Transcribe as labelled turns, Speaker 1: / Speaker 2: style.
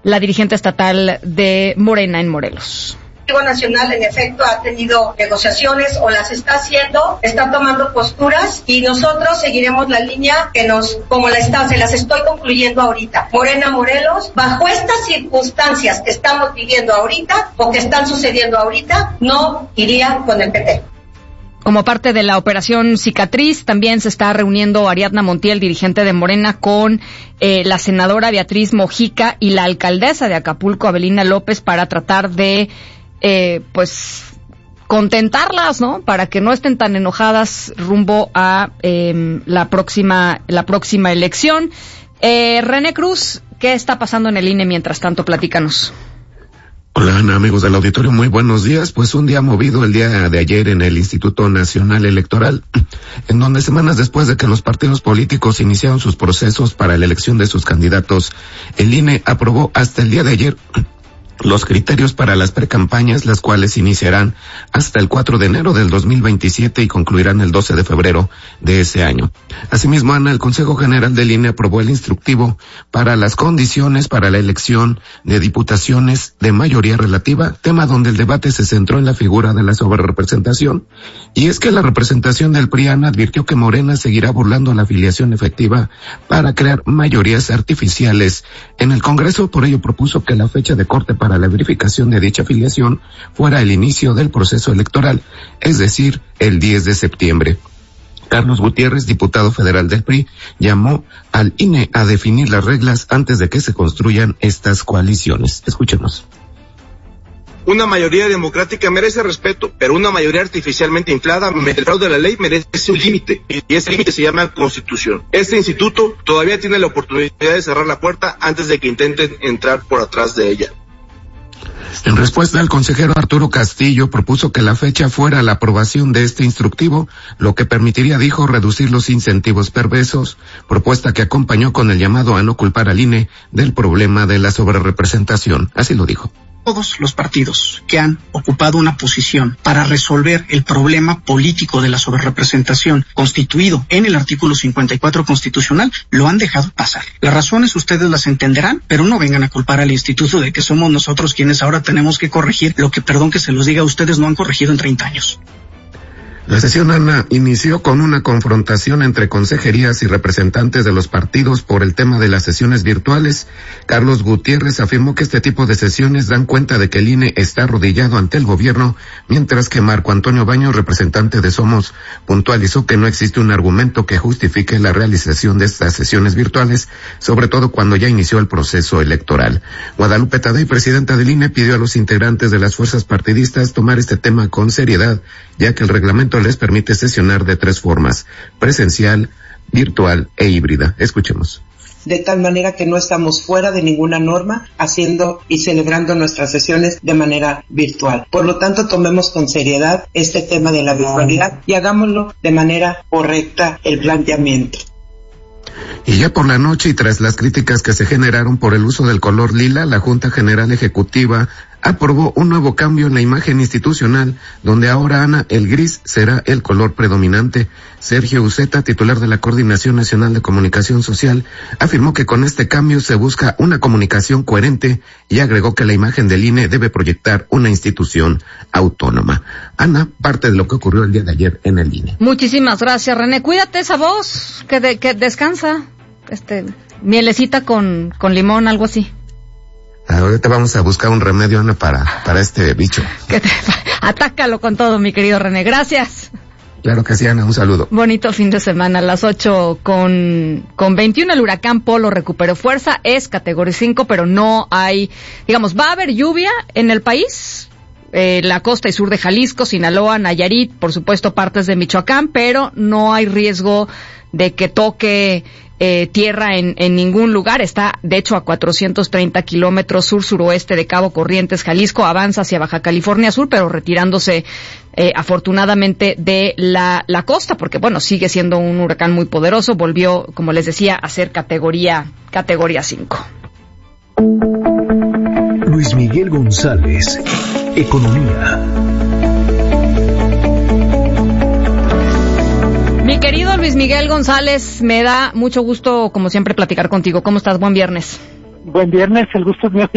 Speaker 1: la dirigente estatal de Morena en Morelos.
Speaker 2: El Ejecutivo Nacional, en efecto, ha tenido negociaciones o las está haciendo, está tomando posturas y nosotros seguiremos la línea que se las estoy concluyendo ahorita. Morena Morelos, bajo estas circunstancias que estamos viviendo ahorita o que están sucediendo ahorita, no iría con el PT.
Speaker 1: Como parte de la operación Cicatriz, también se está reuniendo Ariadna Montiel, dirigente de Morena, con la senadora Beatriz Mojica y la alcaldesa de Acapulco, Avelina López, para tratar de contentarlas, ¿no? Para que no estén tan enojadas rumbo a la próxima elección. René Cruz, ¿qué está pasando en el INE mientras tanto? Platícanos.
Speaker 3: Hola, Ana, amigos del auditorio, muy buenos días. Pues un día movido el día de ayer en el Instituto Nacional Electoral, en donde semanas después de que los partidos políticos iniciaron sus procesos para la elección de sus candidatos, el INE aprobó hasta el día de ayer los criterios para las precampañas, las cuales iniciarán hasta el 4 de enero del 2027 y concluirán el 12 de febrero de ese año. Asimismo, Ana, el Consejo General del INE aprobó el instructivo para las condiciones para la elección de diputaciones de mayoría relativa, tema donde el debate se centró en la figura de la sobrerepresentación. Y es que la representación del PRIAN advirtió que Morena seguirá burlando la afiliación efectiva para crear mayorías artificiales en el Congreso. Por ello propuso que la fecha de corte para la verificación de dicha afiliación fuera el inicio del proceso electoral, es decir, el 10 de septiembre. Carlos Gutiérrez, diputado federal del PRI, llamó al INE a definir las reglas antes de que se construyan estas coaliciones. Escúchenos.
Speaker 4: Una mayoría democrática merece respeto, pero una mayoría artificialmente inflada, mediante el fraude de la ley, merece un límite, y ese límite se llama Constitución. Este instituto todavía tiene la oportunidad de cerrar la puerta antes de que intenten entrar por atrás de ella.
Speaker 3: En respuesta, el consejero Arturo Castillo propuso que la fecha fuera la aprobación de este instructivo, lo que permitiría, dijo, reducir los incentivos perversos, propuesta que acompañó con el llamado a no culpar al INE del problema de la sobrerepresentación. Así lo dijo.
Speaker 5: Todos los partidos que han ocupado una posición para resolver el problema político de la sobrerepresentación constituido en el artículo 54 constitucional lo han dejado pasar. Las razones ustedes las entenderán, pero no vengan a culpar al instituto de que somos nosotros quienes ahora tenemos que corregir lo que, perdón que se los diga, ustedes no han corregido en 30 años.
Speaker 3: La sesión, Ana, inició con una confrontación entre consejerías y representantes de los partidos por el tema de las sesiones virtuales. Carlos Gutiérrez afirmó que este tipo de sesiones dan cuenta de que el INE está arrodillado ante el gobierno, mientras que Marco Antonio Baños, representante de Somos, puntualizó que no existe un argumento que justifique la realización de estas sesiones virtuales, sobre todo cuando ya inició el proceso electoral. Guadalupe Tadei, presidenta del INE, pidió a los integrantes de las fuerzas partidistas tomar este tema con seriedad, ya que el reglamento les permite sesionar de 3 formas: presencial, virtual e híbrida. Escuchemos.
Speaker 6: De tal manera que no estamos fuera de ninguna norma haciendo y celebrando nuestras sesiones de manera virtual. Por lo tanto, tomemos con seriedad este tema de la virtualidad y hagámoslo de manera correcta el planteamiento.
Speaker 3: Y ya por la noche, y tras las críticas que se generaron por el uso del color lila, la Junta General Ejecutiva aprobó un nuevo cambio en la imagen institucional, donde ahora, Ana, el gris será el color predominante. Sergio Uceta, titular de la Coordinación Nacional de Comunicación Social, afirmó que con este cambio se busca una comunicación coherente y agregó que la imagen del INE debe proyectar una institución autónoma. Ana, parte de lo que ocurrió el día de ayer en el INE.
Speaker 1: Muchísimas gracias, René. Cuídate esa voz, que descansa. Mielecita con limón, algo así.
Speaker 3: Ahorita vamos a buscar un remedio, Ana, para este bicho.
Speaker 1: Atácalo con todo, mi querido René. Gracias.
Speaker 3: Claro que sí, Ana, un saludo.
Speaker 1: Bonito fin de semana. A las 8:21 el huracán Polo recuperó fuerza, es categoría 5, pero no hay, va a haber lluvia en el país. La costa y sur de Jalisco, Sinaloa, Nayarit, por supuesto partes de Michoacán, pero no hay riesgo de que toque tierra en ningún lugar. Está, de hecho, a 430 kilómetros sur-suroeste de Cabo Corrientes, Jalisco. Avanza hacia Baja California Sur, pero retirándose afortunadamente de la costa, porque sigue siendo un huracán muy poderoso. Volvió, como les decía, a ser categoría 5.
Speaker 7: Luis Miguel González, Economía.
Speaker 1: Mi querido Luis Miguel González, me da mucho gusto, como siempre, platicar contigo. ¿Cómo estás? Buen viernes.
Speaker 8: Buen viernes, el gusto es mío.